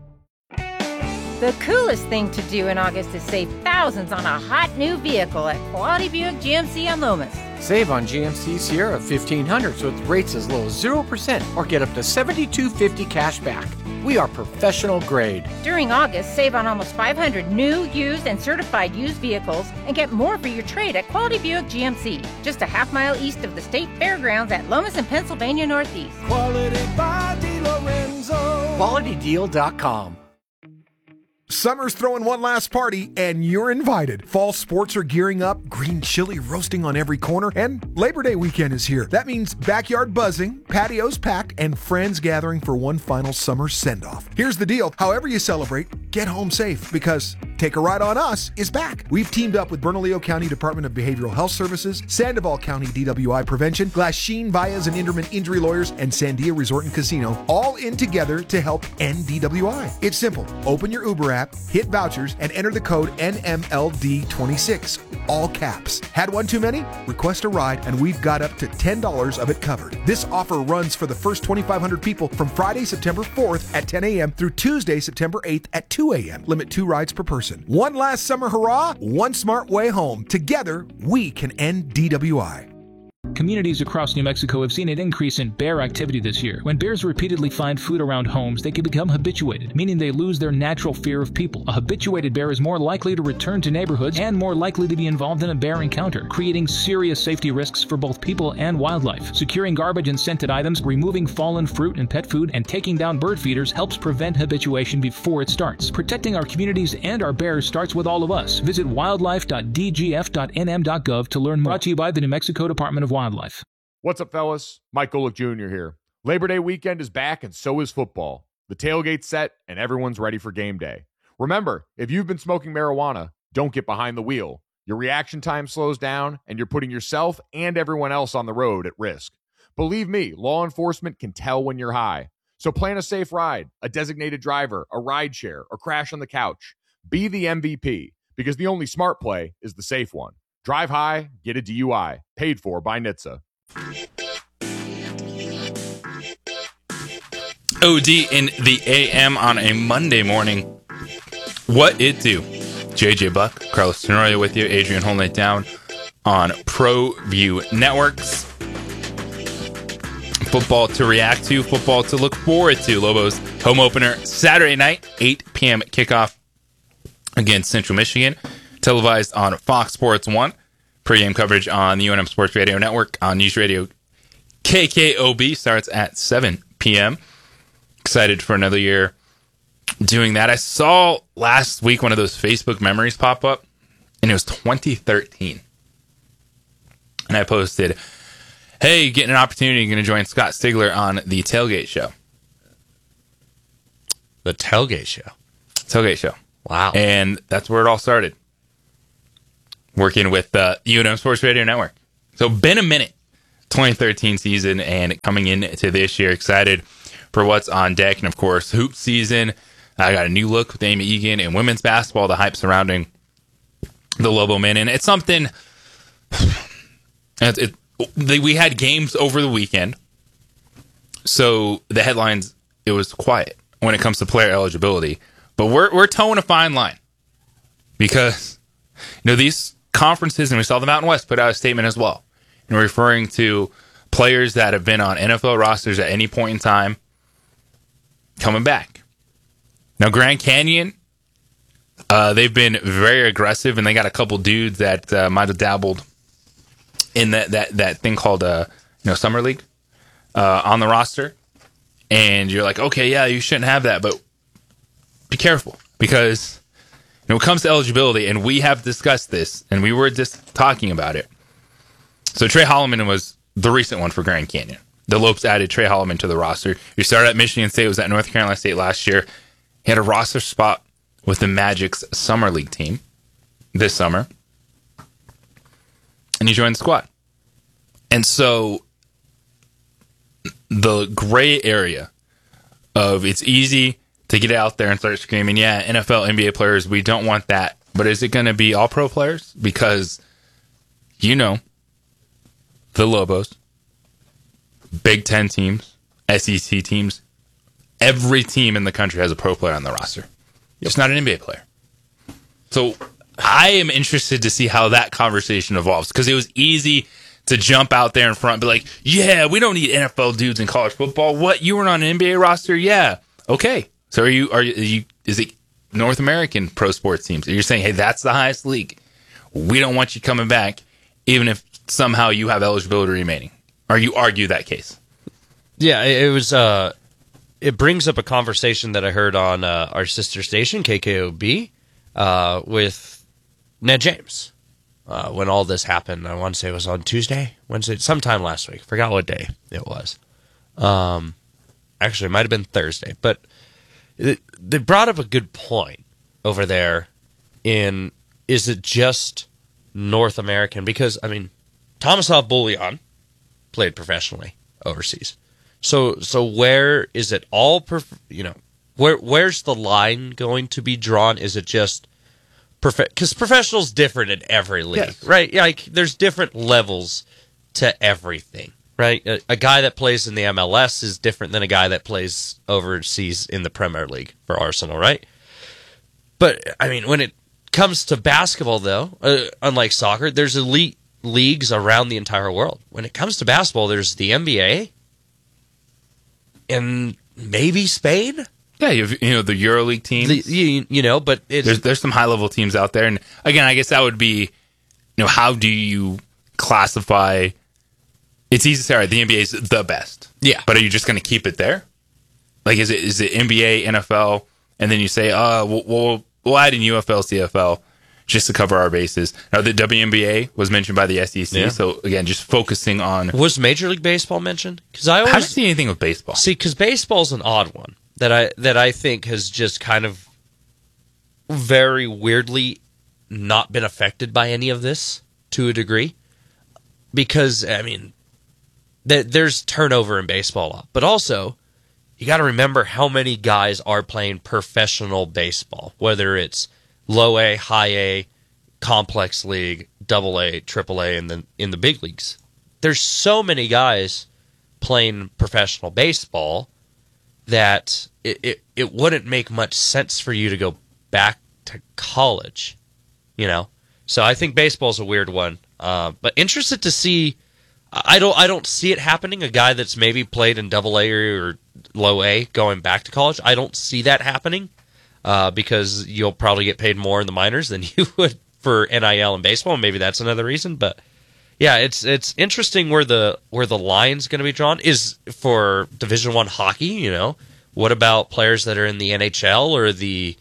The coolest thing to do in August is save thousands on a hot new vehicle at Quality Buick GMC on Lomas. Save on GMC Sierra 1500s with rates as low as 0% or get up to $72.50 cash back. We are professional grade. During August, save on almost 500 new, used, and certified used vehicles and get more for your trade at Quality Buick GMC, just a half-mile east of the State Fairgrounds at Lomas and Pennsylvania Northeast. Quality by DeLorenzo. QualityDeal.com. Summer's throwing one last party, and you're invited. Fall sports are gearing up, green chili roasting on every corner, and Labor Day weekend is here. That means backyard buzzing, patios packed, and friends gathering for one final summer send-off. Here's the deal. However you celebrate, get home safe, because Take a Ride on Us is back. We've teamed up with Bernalillo County Department of Behavioral Health Services, Sandoval County DWI Prevention, Glasheen, Valles, and Inderman Injury Lawyers, and Sandia Resort and Casino, all in together to help end DWI. It's simple. Open your Uber app, hit vouchers, and enter the code NMLD26, all caps. Had one too many? Request a ride, and we've got up to $10 of it covered. This offer runs for the first 2,500 people from Friday, September 4th at 10 a.m. through Tuesday, September 8th at 2 a.m. Limit 2 rides per person. One last summer hurrah, one smart way home. Together, we can end DWI. Communities across New Mexico have seen an increase in bear activity this year. When bears repeatedly find food around homes, they can become habituated, meaning they lose their natural fear of people. A habituated bear is more likely to return to neighborhoods and more likely to be involved in a bear encounter, creating serious safety risks for both people and wildlife. Securing garbage and scented items, removing fallen fruit and pet food, and taking down bird feeders helps prevent habituation before it starts. Protecting our communities and our bears starts with all of us. Visit wildlife.dgf.nm.gov to learn more. Brought to you by the New Mexico Department of Wildlife. What's up, fellas? Mike Golick Jr. here. Labor Day weekend is back, and so is football. The tailgate's set, and everyone's ready for game day. Remember, if you've been smoking marijuana, don't get behind the wheel. Your reaction time slows down, and you're putting yourself and everyone else on the road at risk. Believe me, law enforcement can tell when you're high. So plan a safe ride, a designated driver, a ride share, or crash on the couch. Be the MVP, because the only smart play is the safe one. Drive high, get a DUI. Paid for by NHTSA. OD in the AM on a Monday morning. What it do? JJ Buck, Carlos Tenorio with you, Adrian holding it down on ProView Networks. football to react to, football to look forward to. Lobos home opener Saturday night, 8 p.m. kickoff against Central Michigan, televised on Fox Sports 1. Pre-game coverage on the UNM Sports Radio Network on News Radio KKOB starts at 7 p.m. Excited for another year doing that. I saw last week one of those Facebook memories pop up, and it was 2013. And I posted, hey, getting an opportunity, you're going to join Scott Stigler on the Tailgate Show. The Tailgate Show? Tailgate Show. Wow. And that's where it all started. Working with the UNM Sports Radio Network. So been a minute. 2013 season and coming into this year. Excited for what's on deck. And of course, hoop season. I got a new look with Amy Egan and women's basketball, the hype surrounding the Lobo men. And it's something... we had games over the weekend. So the headlines, it was quiet when it comes to player eligibility. But we're towing a fine line. Because, these conferences, and we saw the Mountain West put out a statement as well, and referring to players that have been on NFL rosters at any point in time coming back. Now, Grand Canyon, they've been very aggressive, and they got a couple dudes that might have dabbled in that thing called Summer League on the roster. And you're like, okay, yeah, you shouldn't have that, but be careful, because when it comes to eligibility, and we have discussed this, and we were just talking about it. So Trey Holloman was the recent one for Grand Canyon. The Lopes added Trey Holloman to the roster. He started at Michigan State, was at North Carolina State last year. He had a roster spot with the Magic's Summer League team this summer. And he joined the squad. And so the gray area of it's easy to get out there and start screaming, yeah, NFL, NBA players, we don't want that. But is it going to be all pro players? Because, the Lobos, Big Ten teams, SEC teams, every team in the country has a pro player on the roster. Just not an NBA player. So I am interested to see how that conversation evolves, because it was easy to jump out there in front and be like, yeah, we don't need NFL dudes in college football. What? You were on an NBA roster? Yeah. Okay. So are you is it North American pro sports teams? You're saying, hey, that's the highest league. We don't want you coming back, even if somehow you have eligibility remaining. Or you argue that case? Yeah, it was. It brings up a conversation that I heard on our sister station, KKOB, with Ned James. When all this happened, I want to say it was on Wednesday, sometime last week. Forgot what day it was. Actually, it might have been Thursday, but they brought up a good point over there in, is it just North American? Because, Tomislav Buljan played professionally overseas. So where is it all, where's the line going to be drawn? Is it just, because professional's different in every league, yes, right? Like, there's different levels to everything. Right, a guy that plays in the MLS is different than a guy that plays overseas in the Premier League for Arsenal, right? But, when it comes to basketball, though, unlike soccer, there's elite leagues around the entire world. When it comes to basketball, there's the NBA and maybe Spain. Yeah, you have, the EuroLeague teams. But there's some high-level teams out there. And, again, I guess that would be, how do you classify... It's easy to say, all right, the NBA is the best. Yeah. But are you just going to keep it there? Like, is it NBA, NFL, and then you say, we'll add in UFL, CFL, just to cover our bases. Now, the WNBA was mentioned by the SEC, so, again, just focusing on... Was Major League Baseball mentioned? Because I always... I haven't seen anything with baseball. See, because baseball's an odd one that I think has just kind of very weirdly not been affected by any of this to a degree. Because, there's turnover in baseball a lot. But also, you got to remember how many guys are playing professional baseball, whether it's low A, high A, complex league, double A, triple A, and then in the big leagues. There's so many guys playing professional baseball that it wouldn't make much sense for you to go back to college, So I think baseball's a weird one. But interested to see... I don't see it happening. A guy that's maybe played in Double-A or Low A going back to college, I don't see that happening because you'll probably get paid more in the minors than you would for NIL and baseball. Maybe that's another reason, but yeah, it's interesting where the line's going to be drawn is for Division I hockey. You know, what about players that are in the NHL or the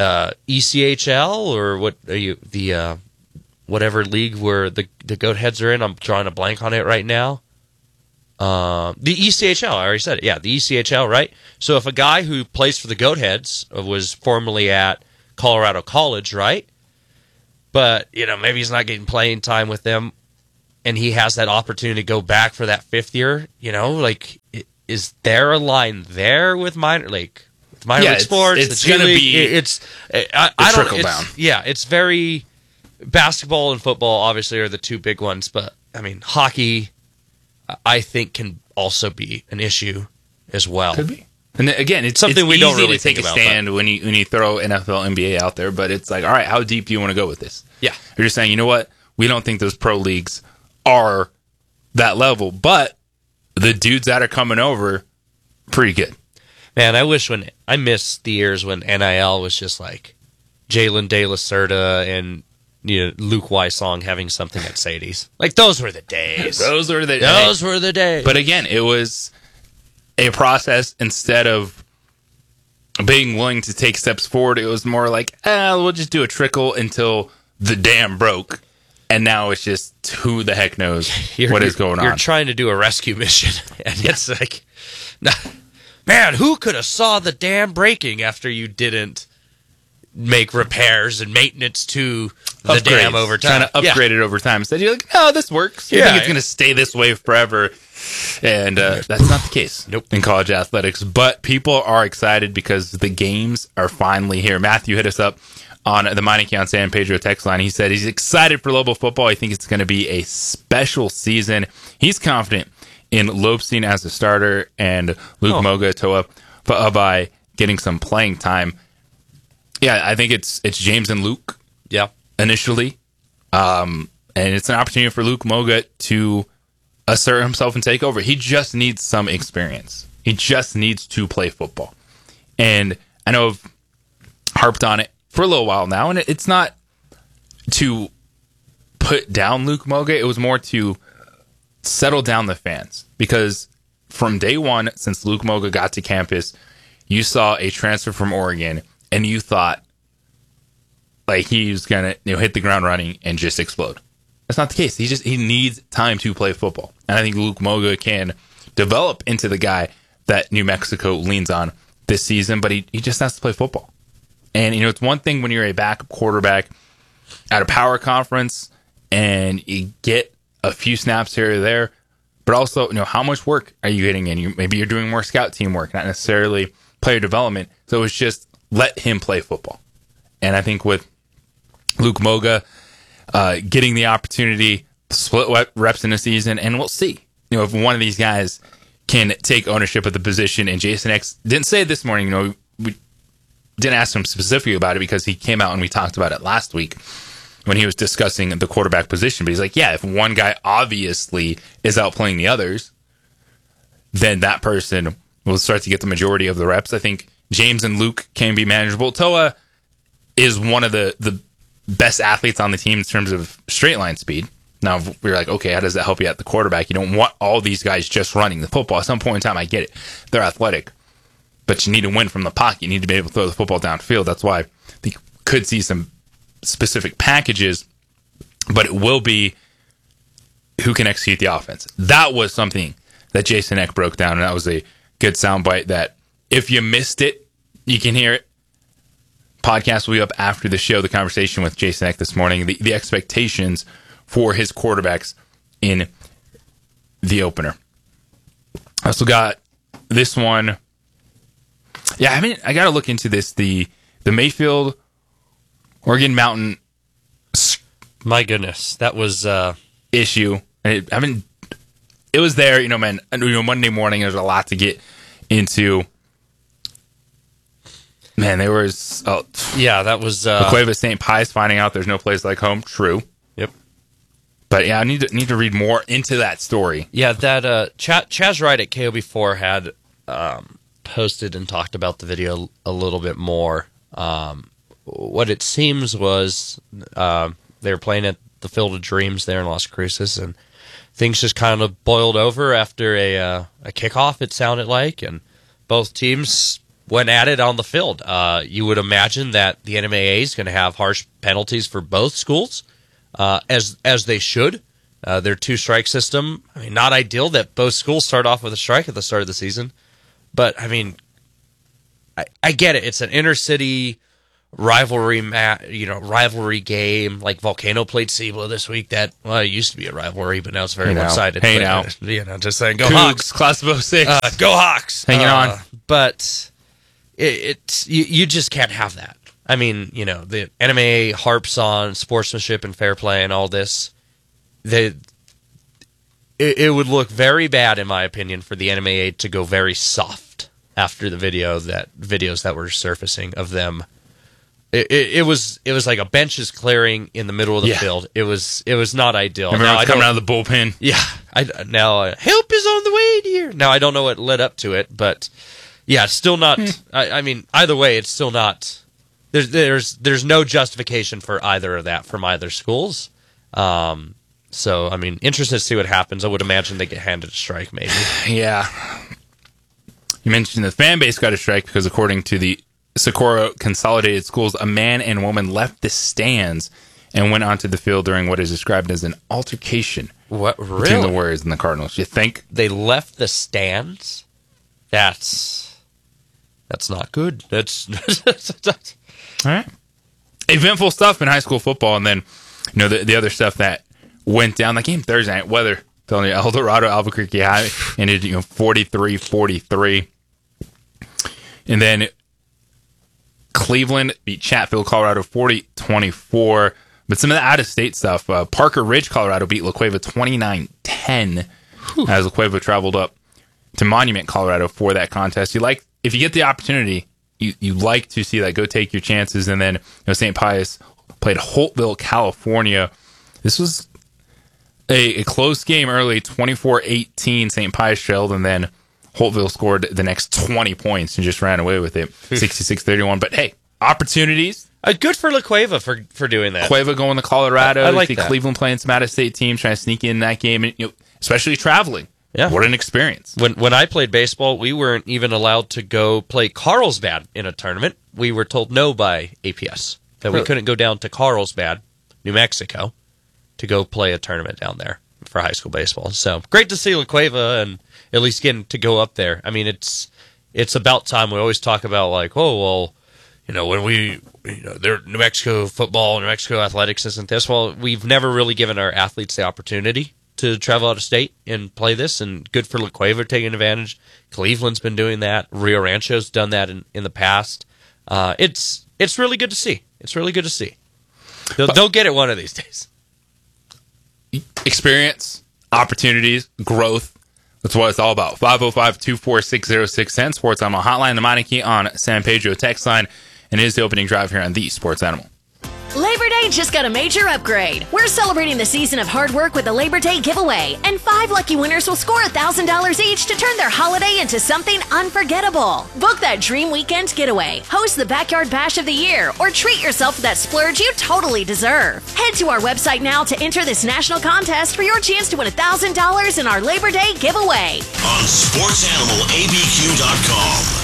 ECHL or what are you whatever league where the Goatheads are in? I'm drawing a blank on it right now. The ECHL, I already said it. Yeah, the ECHL, right? So if a guy who plays for the Goatheads was formerly at Colorado College, right? But, you know, maybe he's not getting playing time with them, and he has that opportunity to go back for that fifth year, you know, like, is there a line there with minor league sports? It's going to be I don't trickle down. Yeah, it's very basketball and football obviously are the two big ones, but I mean hockey I think can also be an issue as well. Could be. And again, it's something we don't easy really to take think a about, stand when you throw NFL, NBA out there, but it's like, all right, how deep do you want to go with this? Yeah. You're just saying, you know what? We don't think those pro leagues are that level, but the dudes that are coming over, pretty good. Man, I miss the years when NIL was just like Jalen De La Cerda and Luke Wysong having something at Sadie's. Like, those were the days. Those were the days. But again, it was a process. Instead of being willing to take steps forward, it was more like, we'll just do a trickle until the dam broke. And now it's just who the heck knows what is going on. You're trying to do a rescue mission. And it's like, man, who could have saw the dam breaking after you didn't make repairs and maintenance to the dam over time? Trying to upgrade it over time. Instead, you're like, oh, this works. You think it's going to stay this way forever. And that's not the case in college athletics. But people are excited because the games are finally here. Matthew hit us up on the Meineke on San Pedro text line. He said he's excited for Lobo football. I think it's going to be a special season. He's confident in Lobstein as a starter and Luke Moga Toa Va'abai getting some playing time. Yeah, I think it's James and Luke. Yeah, initially, and it's an opportunity for Luke Moga to assert himself and take over. He just needs some experience. He just needs to play football. And I know I've harped on it for a little while now, and it's not to put down Luke Moga. It was more to settle down the fans, because from day one, since Luke Moga got to campus, you saw a transfer from Oregon, and you thought like he was gonna hit the ground running and just explode. That's not the case. He needs time to play football, and I think Luke Moga can develop into the guy that New Mexico leans on this season. But he just has to play football. And it's one thing when you're a backup quarterback at a power conference and you get a few snaps here or there, but also how much work are you getting in? Maybe you're doing more scout team work, not necessarily player development. So it's just let him play football. And I think with Luke Moga getting the opportunity to split reps in a season, and we'll see if one of these guys can take ownership of the position. And Jason X didn't say it this morning. We didn't ask him specifically about it because he came out and we talked about it last week when he was discussing the quarterback position. But he's like, yeah, if one guy obviously is outplaying the others, then that person will start to get the majority of the reps. I think James and Luke can be manageable. Toa is one of the best athletes on the team in terms of straight line speed. Now, we're like, okay, how does that help you at the quarterback? You don't want all these guys just running the football. At some point in time, I get it. They're athletic. But you need to win from the pocket. You need to be able to throw the football downfield. That's why you could see some specific packages, but it will be who can execute the offense. That was something that Jason Eck broke down, and that was a good soundbite that if you missed it, you can hear it. Podcast will be up after the show, the conversation with Jason Eck this morning, the expectations for his quarterbacks in the I also got this one. Yeah, I got to look into this. The Mayfield Oregon Mountain. My goodness, that was issue. It was there, man. Monday morning, there's a lot to get into. Man, there was. That was. La Cueva St. Pius finding out there's no place like home. True. Yep. But yeah, I need to read more into that story. Yeah, that Chaz Wright at KOB4 had posted and talked about the video a little bit more. What it seems was they were playing at the Field of Dreams there in Las Cruces, and things just kind of boiled over after a kickoff, it sounded like, and both teams went at it on the field. You would imagine that the NMAA is going to have harsh penalties for both schools, as they should. Their 2-strike system, I mean, not ideal that both schools start off with a strike at the start of the season. But, I mean, I get it. It's an inner-city rivalry game. Like Volcano played Cibola this week. That, well, it used to be a rivalry, but now it's very one-sided. Hey, now. Just saying, go Cougs, Hawks. Class of 06. Go Hawks. Hanging on. But you just can't have that. I mean, the NMAA harps on sportsmanship and fair play and all this. It would look very bad, in my opinion, for the NMAA to go very soft after the videos that were surfacing of them. It was like a benches clearing in the middle of the field. It was not ideal. Everyone's coming out of the bullpen. Yeah. Help is on the way, dear. Now I don't know what led up to it, but yeah, it's still not. I mean, either way, it's still not. There's no justification for either of that from either schools. So, I mean, interested to see what happens. I would imagine they get handed a strike, maybe. Yeah. You mentioned the fan base got a strike because, according to the Socorro Consolidated Schools, a man and woman left the stands and went onto the field during what is described as an altercation. What, really? Between the Warriors and the Cardinals. You think? They left the stands? That's not good. That's all right. Eventful stuff in high school football, and then the other stuff that went down. That game Thursday night, weather, telling you, El Dorado, Albuquerque High ended 43-43. And then Cleveland beat Chatfield, Colorado 40-24. But some of the out-of-state stuff, Parker Ridge, Colorado beat La Cueva 29-10 as La Cueva traveled up to Monument, Colorado for that contest. If you get the opportunity, you like to see that. Go take your chances. And then St. Pius played Holtville, California. This was a close game early, 24-18. St. Pius trailed, and then Holtville scored the next 20 points and just ran away with it, 66-31. But hey, opportunities. Good for La Cueva for doing that. Cueva going to Colorado. I like that. Cleveland playing some out-of-state teams, trying to sneak in that game, and especially traveling. Yeah. What an experience. When I played baseball, we weren't even allowed to go play Carlsbad in a tournament. We were told no by APS that we couldn't go down to Carlsbad, New Mexico, to go play a tournament down there for high school baseball. So great to see La Cueva and at least getting to go up there. I mean, it's about time. We always talk about like, when they're New Mexico football, New Mexico athletics isn't this. Well, we've never really given our athletes the opportunity to travel out of state and play this, and good for La Cueva taking advantage. Cleveland's been doing that. Rio Rancho's done that in the past. It's really good to see. It's really good to see. They'll get it one of these days. Experience, opportunities, growth. That's what it's all about. 505-246-0610. Sports Animal Hotline, the Meineke on San Pedro text line, and it is the opening drive here on the Sports Animal. Labor Day just got a major upgrade. We're celebrating the season of hard work with a Labor Day giveaway, and 5 lucky winners will score $1,000 each to turn their holiday into something unforgettable. Book that dream weekend getaway, host the Backyard Bash of the Year, or treat yourself to that splurge you totally deserve. Head to our website now to enter this national contest for your chance to win $1,000 in our Labor Day giveaway. On SportsAnimalABQ.com.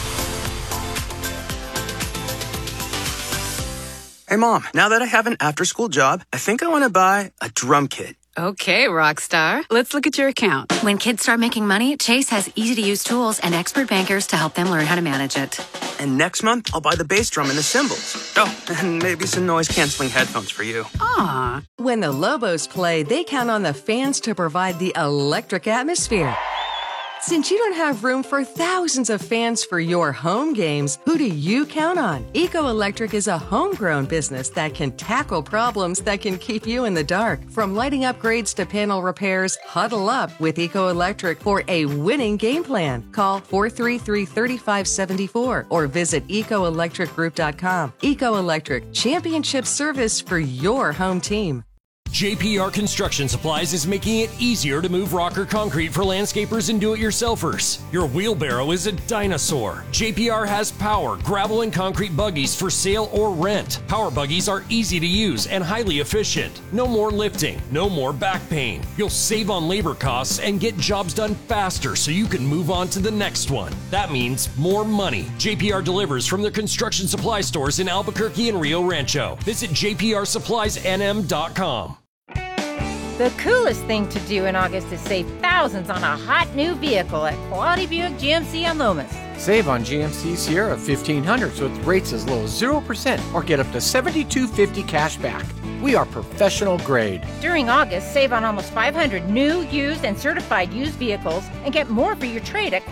Hey, Mom, now that I have an after-school job, I think I want to buy a drum kit. Okay, Rockstar. Let's look at your account. When kids start making money, Chase has easy-to-use tools and expert bankers to help them learn how to manage it. And next month, I'll buy the bass drum and the cymbals. Oh, and maybe some noise-canceling headphones for you. Aww. When the Lobos play, they count on the fans to provide the electric atmosphere. Since you don't have room for thousands of fans for your home games, who do you count on? Eco Electric is a homegrown business that can tackle problems that can keep you in the dark. From lighting upgrades to panel repairs, huddle up with Eco Electric for a winning game plan. Call 433-3574 or visit ecoelectricgroup.com. Eco Electric, championship service for your home team. JPR Construction Supplies is making it easier to move rock or concrete for landscapers and do-it-yourselfers. Your wheelbarrow is a dinosaur. JPR has power, gravel, and concrete buggies for sale or rent. Power buggies are easy to use and highly efficient. No more lifting, no more back pain. You'll save on labor costs and get jobs done faster so you can move on to the next one. That means more money. JPR delivers from their construction supply stores in Albuquerque and Rio Rancho. Visit jprsuppliesnm.com. The coolest thing to do in August is save thousands on a hot new vehicle at Quality Buick GMC on Lomas. Save on GMC Sierra 1500s with rates as low as 0% or get up to $7,250 cash back. We are professional grade. During August, save on almost 500 new, used, and certified used vehicles and get more for your trade at